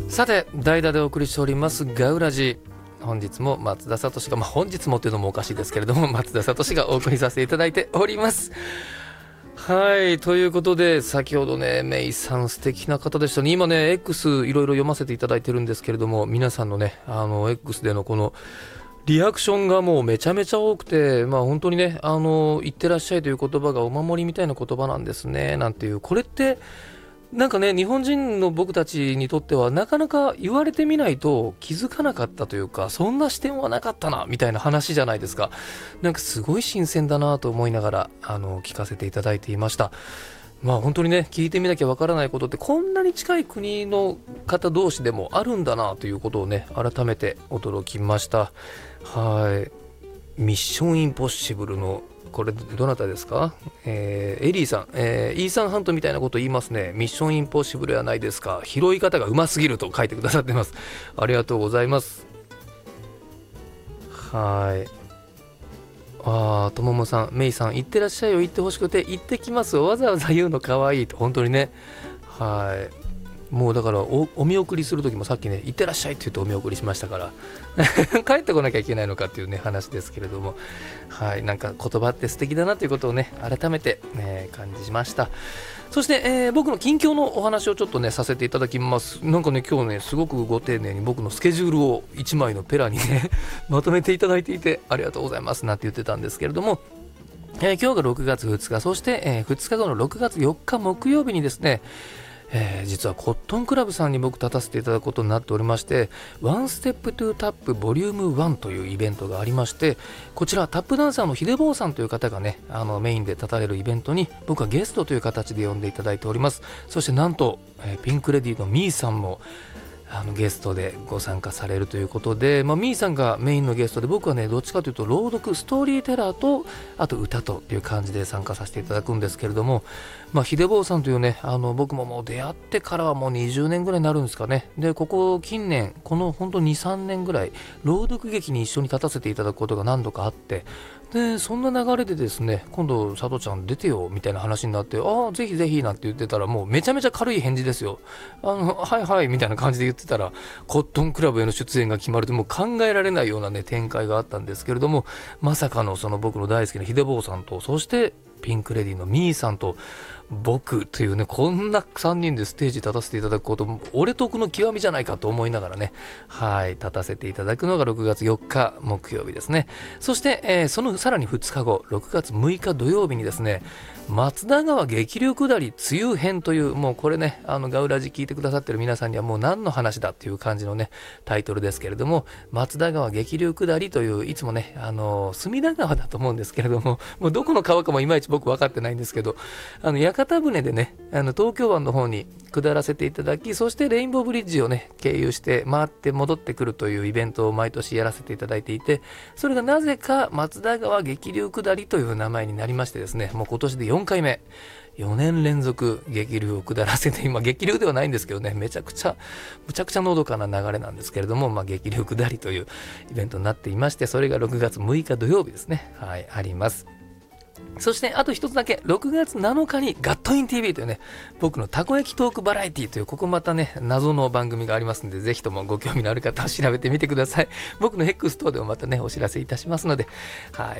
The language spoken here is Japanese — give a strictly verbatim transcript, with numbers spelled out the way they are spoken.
さて代打でお送りしておりますガウラジ、本日も松田聡が、まあ、本日もっていうのもおかしいですけれども松田聡がお送りさせていただいております。はいということで、先ほどねメイさん素敵な方でしたね。今ね X いろいろ読ませていただいてるんですけれども、皆さんのねあの X でのこのリアクションがもうめちゃめちゃ多くて、まあ本当にねあのいってらっしゃいという言葉がお守りみたいな言葉なんですねなんていう、これってなんかね日本人の僕たちにとってはなかなか言われてみないと気づかなかったというか、そんな視点はなかったなみたいな話じゃないですか。なんかすごい新鮮だなと思いながらあの聞かせていただいていました。まあ本当にね聞いてみなきゃわからないことってこんなに近い国の方同士でもあるんだなということをね改めて驚きました。はいミッションインポッシブルのこれどなたですか、えー、エリーさん、えー、イーサンハントみたいなこと言いますね。ミッションインポッシブルやないですか、拾い方がうますぎると書いてくださってます。ありがとうございます。はいあとももさん、メイさん行ってらっしゃいよ、行ってほしくて行ってきます、わざわざ言うのかわいいと。本当にねはいもうだから お, お見送りするときもさっきね行ってらっしゃいって言ってお見送りしましたから帰ってこなきゃいけないのかっていうね話ですけれども、はいなんか言葉って素敵だなということをね改めて、ね、感じました。そして、えー、僕の近況のお話をちょっとねさせていただきます。なんかね今日ねすごくご丁寧に僕のスケジュールをいちまいのペラにねまとめていただいていてありがとうございますなんて言ってたんですけれども、えー、今日がろくがつふつか、そして、えー、ふつかごのろくがつよっか木曜日にですね、えー、実はコットンクラブさんに僕立たせていただくことになっておりまして、ワンステップトゥータップボリュームワンというイベントがありまして、こちらタップダンサーのひでぼうさんという方がねあのメインで立たれるイベントに僕はゲストという形で呼んでいただいております。そしてなんと、えー、ピンクレディーのミーさんもあのゲストでご参加されるということで、まあ、ミーさんがメインのゲストで、僕はねどっちかというと朗読ストーリーテラーとあと歌という感じで参加させていただくんですけれども、まあ、ひでぼうさんというねあの僕ももう出会ってからはもうにじゅうねんぐらいになるんですかね。でここ近年この本当にさんねんぐらい朗読劇に一緒に立たせていただくことが何度かあって、でそんな流れでですね今度佐藤ちゃん出てよみたいな話になって、ああぜひぜひなんて言ってたらもうめちゃめちゃ軽い返事ですよ。あのはいはいみたいな感じで言ってたらコットンクラブへの出演が決まるともう考えられないようなね展開があったんですけれども、まさかのその僕の大好きなひでぼうさんと、そしてピンクレディのミーさんと僕というねこんなさんにんでステージ立たせていただくことも俺得の極みじゃないかと思いながらねはい立たせていただくのがろくがつよっか木曜日ですね。そして、えー、そのさらにふつかごろくがつむいか土曜日にですね、松田川激流下り梅雨編という、もうこれねあのガウラジ聞いてくださってる皆さんにはもう何の話だっていう感じのねタイトルですけれども、松田川激流下りという、いつもねあの隅田川だと思うんですけれども、もうどこの川かもいまいち僕分かってないんですけど、あの屋形船でねあの東京湾の方に下らせていただき、そしてレインボーブリッジをね経由して回って戻ってくるというイベントを毎年やらせていただいていて、それがなぜか松田川激流下りという名前になりましてですね、もう今年でよんかいめ、よねん連続激流を下らせて、今激流ではないんですけどね、めちゃくちゃむちゃくちゃのどかな流れなんですけれども、まあ、激流下りというイベントになっていまして、それがろくがつむいか土曜日ですね、はいあります。そしてあと一つだけ、ろくがつなのかにガットイン ティーブイ というね僕のたこ焼きトークバラエティという、ここまたね謎の番組がありますので、ぜひともご興味のある方は調べてみてください。僕の X 等でもまたねお知らせいたしますので、はい